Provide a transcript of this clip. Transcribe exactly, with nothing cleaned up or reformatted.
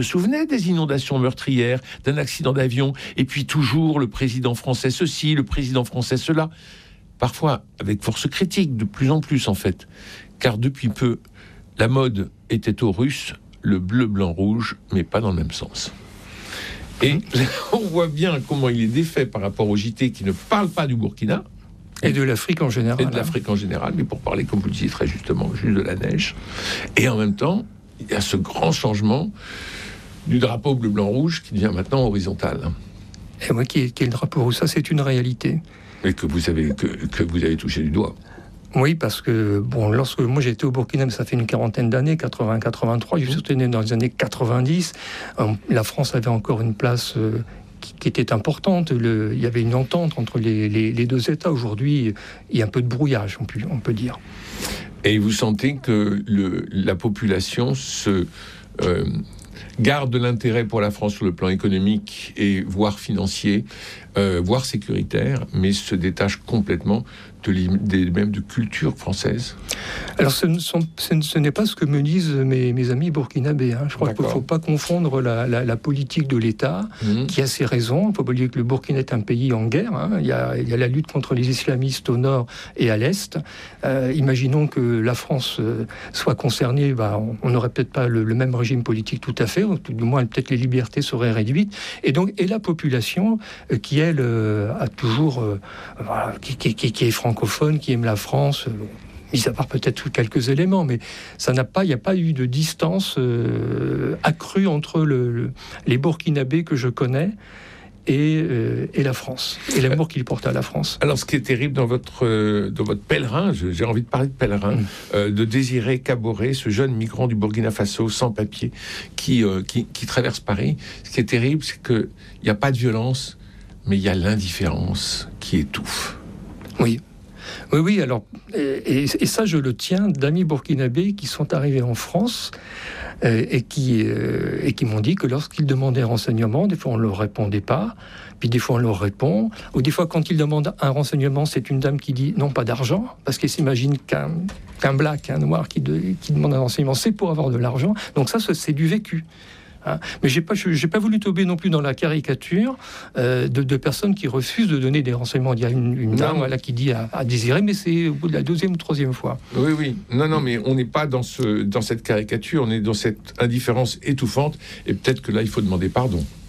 Vous vous souvenez des inondations meurtrières, d'un accident d'avion, et puis toujours le président français ceci, le président français cela, parfois avec force critique, de plus en plus en fait, car depuis peu, la mode était aux Russes, le bleu, blanc, rouge, mais pas dans le même sens. Et on voit bien comment il est défait par rapport au J T qui ne parle pas du Burkina, et de l'Afrique en général. Et de l'Afrique en général, mais pour parler, comme vous le disiez très justement, juste de la neige. Et en même temps, il y a ce grand changement du drapeau bleu-blanc-rouge qui devient maintenant horizontal. Et moi, qui est, qui est le drapeau rouge, ça c'est une réalité. Et que vous avez, que, que vous avez touché du doigt. Oui, parce que, bon, lorsque moi j'étais au Burkina, ça fait une quarantaine d'années, quatre-vingts quatre-vingt-trois, je suis surtout né dans les années quatre-vingt-dix, la France avait encore une place euh, qui, qui était importante, le, il y avait une entente entre les, les, les deux États. Aujourd'hui, il y a un peu de brouillage, on peut, on peut dire. Et vous sentez que le, la population se... Euh, garde de l'intérêt pour la France sur le plan économique et voire financier, euh, voire sécuritaire, mais se détache complètement de des mêmes de culture française. Alors ce, ne sont, ce, ce n'est pas ce que me disent mes, mes amis burkinabés. Hein. Je crois D'accord. qu'il ne faut pas confondre la, la, la politique de l'État, mmh. qui a ses raisons. Il ne faut pas oublier que le Burkina est un pays en guerre. Hein. Il y a, il y a la lutte contre les islamistes au nord et à l'est. Euh, imaginons que la France euh, soit concernée, bah, on n'aurait peut-être pas le, le même régime politique tout à fait, ou tout du moins peut-être les libertés seraient réduites. Et donc, et la population euh, qui elle euh, a toujours, euh, voilà, qui, qui, qui, qui est francophone, qui aime la France. Euh, mis à part peut-être quelques éléments, mais ça n'a pas, il n'y a pas eu de distance euh, accrue entre le, le, les Burkinabés que je connais et, euh, et la France, et l'amour qu'il porte à la France. Alors, ce qui est terrible dans votre, euh, dans votre pèlerin, j'ai envie de parler de pèlerin, mmh. euh, de Désiré Caboret, ce jeune migrant du Burkina Faso, sans papier, qui, euh, qui, qui traverse Paris. Ce qui est terrible, c'est qu'il n'y a pas de violence, mais il y a l'indifférence qui étouffe. Oui. Oui, oui, alors, et, et ça, je le tiens d'amis burkinabés qui sont arrivés en France euh, et qui, euh, et qui m'ont dit que lorsqu'ils demandaient un renseignement, des fois on ne leur répondait pas, puis des fois on leur répond, ou des fois quand ils demandent un renseignement, c'est une dame qui dit non, pas d'argent, parce qu'elle s'imagine qu'un, qu'un black, un noir qui, de, qui demande un renseignement, c'est pour avoir de l'argent. Donc ça, c'est du vécu. Hein. Mais j'ai pas, j'ai pas voulu tomber non plus dans la caricature euh, de, de personnes qui refusent de donner des renseignements. Il y a une, une dame voilà, qui dit à, à Désiré, mais c'est au bout de la deuxième ou troisième fois. Oui, oui. Non, non, mais on n'est pas dans, ce, dans cette caricature, on est dans cette indifférence étouffante, et peut-être que là, il faut demander pardon.